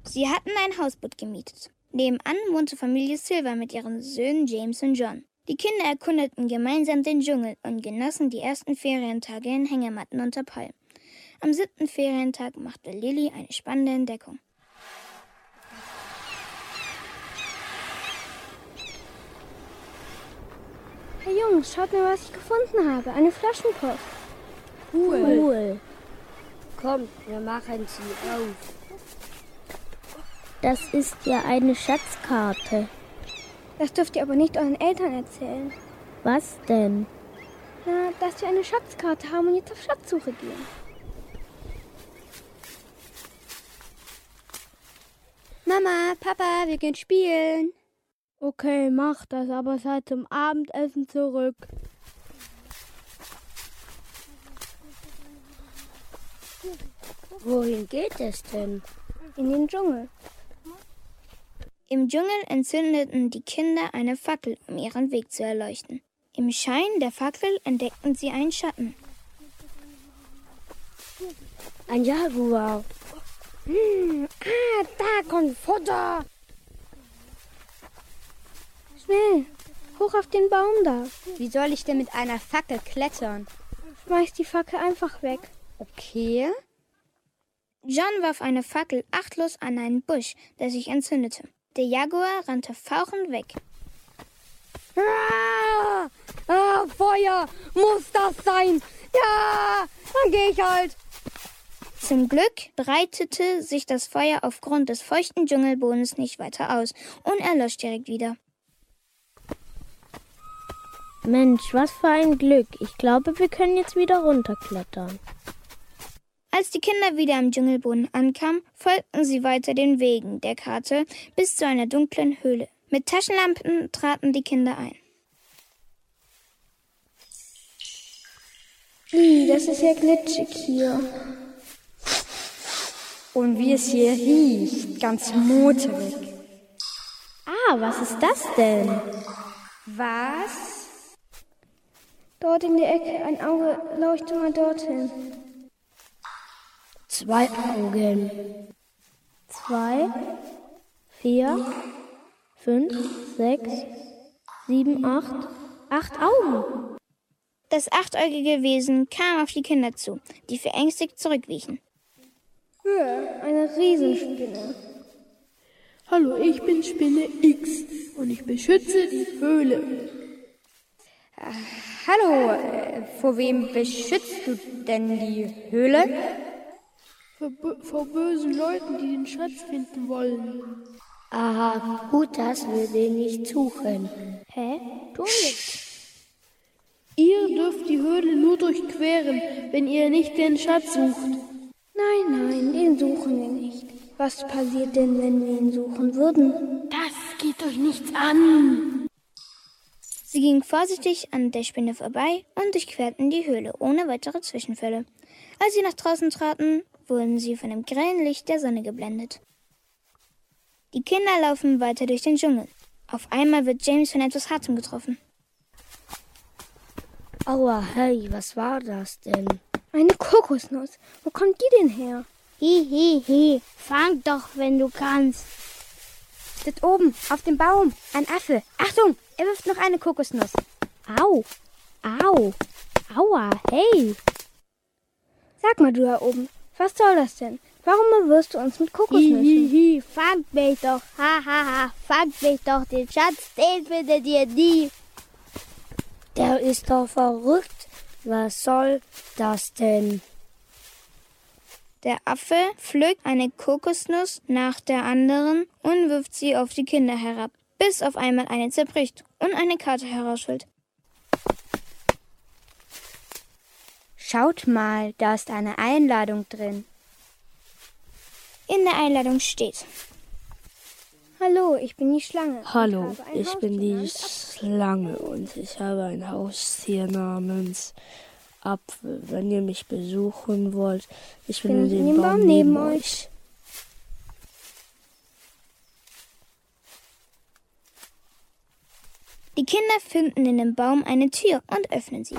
Sie hatten ein Hausboot gemietet. Nebenan wohnte Familie Silver mit ihren Söhnen James und John. Die Kinder erkundeten gemeinsam den Dschungel und genossen die ersten Ferientage in Hängematten unter Palmen. Am 7. Ferientag machte Lilly eine spannende Entdeckung. Hey Jungs, schaut mal, was ich gefunden habe. Eine Flaschenpost. Cool. Kommt, wir machen sie auf. Das ist ja eine Schatzkarte. Das dürft ihr aber nicht euren Eltern erzählen. Was denn? Na, dass wir eine Schatzkarte haben und jetzt auf Schatzsuche gehen. Mama, Papa, wir gehen spielen. Okay, mach das, aber seid zum Abendessen zurück. Wohin geht es denn? In den Dschungel. Im Dschungel entzündeten die Kinder eine Fackel, um ihren Weg zu erleuchten. Im Schein der Fackel entdeckten sie einen Schatten. Ein Jaguar. Da kommt Futter. Schnell, hoch auf den Baum da. Wie soll ich denn mit einer Fackel klettern? Schmeiß die Fackel einfach weg. Okay. John warf eine Fackel achtlos an einen Busch, der sich entzündete. Der Jaguar rannte fauchend weg. Feuer! Muss das sein? Ja, dann gehe ich halt. Zum Glück breitete sich das Feuer aufgrund des feuchten Dschungelbodens nicht weiter aus und erlosch direkt wieder. Mensch, was für ein Glück. Ich glaube, wir können jetzt wieder runterklettern. Als die Kinder wieder am Dschungelboden ankamen, folgten sie weiter den Wegen der Karte bis zu einer dunklen Höhle. Mit Taschenlampen traten die Kinder ein. Das ist ja glitschig hier. Und wie es hier riecht, ganz motorig. Was ist das denn? Was? Dort in der Ecke, ein Auge, leuchte mal dorthin. 2 Augen. 2, 4, 5, 6, 7, 8. 8 Augen. Das achtäugige Wesen kam auf die Kinder zu, die verängstigt zurückwichen. Eine Riesenspinne. Hallo, ich bin Spinne X und ich beschütze die Höhle. Hallo, vor wem beschützt du denn die Höhle? Vor bösen Leuten, die den Schatz finden wollen. Aha, gut, dass wir den nicht suchen. Hä? Du nicht. Ihr dürft die Höhle nur durchqueren, wenn ihr nicht den Schatz sucht. Nein, den suchen wir nicht. Was passiert denn, wenn wir ihn suchen würden? Das geht euch nichts an. Sie gingen vorsichtig an der Spinne vorbei und durchquerten die Höhle ohne weitere Zwischenfälle. Als sie nach draußen traten, wurden sie von dem grellen Licht der Sonne geblendet. Die Kinder laufen weiter durch den Dschungel. Auf einmal wird James von etwas Hartem getroffen. Aua, hey, was war das denn? Eine Kokosnuss. Wo kommt die denn her? Hi, fang doch, wenn du kannst. Dort oben, auf dem Baum, ein Affe. Achtung, er wirft noch eine Kokosnuss. Au, aua, hey. Sag mal, du da oben, was soll das denn? Warum bewirfst du uns mit Kokosnüssen? Fangt mich doch, fangt mich doch, den Schatz, den findet ihr nie. Der ist doch verrückt. Was soll das denn? Der Affe pflückt eine Kokosnuss nach der anderen und wirft sie auf die Kinder herab, bis auf einmal eine zerbricht und eine Karte herausfällt. Schaut mal, da ist eine Einladung drin. In der Einladung steht: Hallo, ich bin die Schlange. Hallo, ich bin die Schlange und ich habe ein Haustier namens Apfel. Wenn ihr mich besuchen wollt, ich bin in dem Baum neben euch. Die Kinder finden in dem Baum eine Tür und öffnen sie.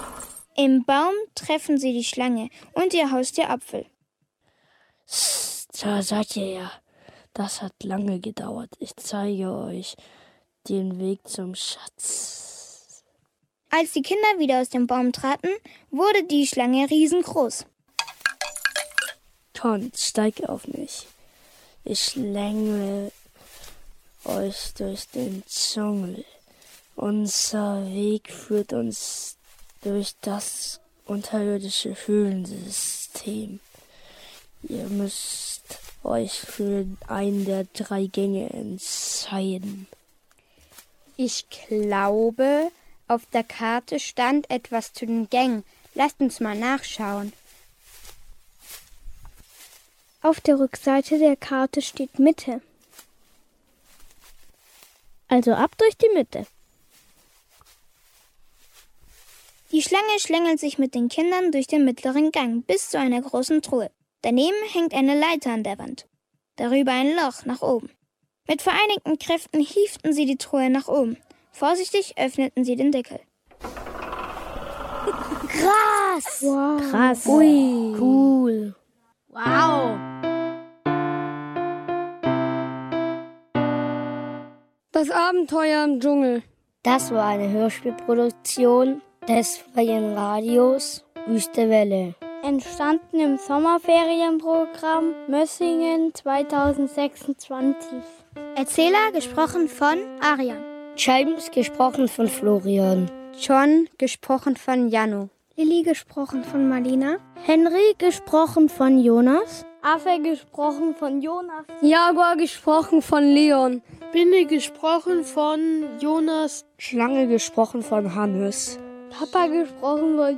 Im Baum treffen sie die Schlange und ihr Haustier Apfel. Da seid ihr ja. Das hat lange gedauert. Ich zeige euch den Weg zum Schatz. Als die Kinder wieder aus dem Baum traten, wurde die Schlange riesengroß. Kommt, steig auf mich. Ich schlängle euch durch den Dschungel. Unser Weg führt uns durch das unterirdische Höhlensystem. Ihr müsst euch für einen der 3 Gänge entscheiden. Ich glaube, auf der Karte stand etwas zu den Gängen. Lasst uns mal nachschauen. Auf der Rückseite der Karte steht Mitte. Also ab durch die Mitte. Die Schlange schlängelt sich mit den Kindern durch den mittleren Gang bis zu einer großen Truhe. Daneben hängt eine Leiter an der Wand. Darüber ein Loch nach oben. Mit vereinigten Kräften hieften sie die Truhe nach oben. Vorsichtig öffneten sie den Deckel. Krass! Wow. Krass. Ui. Cool. Wow! Das Abenteuer im Dschungel. Das war eine Hörspielproduktion des Freien Radios Wüste Welle. Entstanden im Sommerferienprogramm Mössingen 2026. Erzähler gesprochen von Arian. James gesprochen von Florian. John gesprochen von Janno. Lilly gesprochen von Marlina. Henry gesprochen von Jonas. Affe gesprochen von Jonas. Jaguar gesprochen von Leon. Binne gesprochen von Jonas. Schlange gesprochen von Hannes. Papa gesprochen von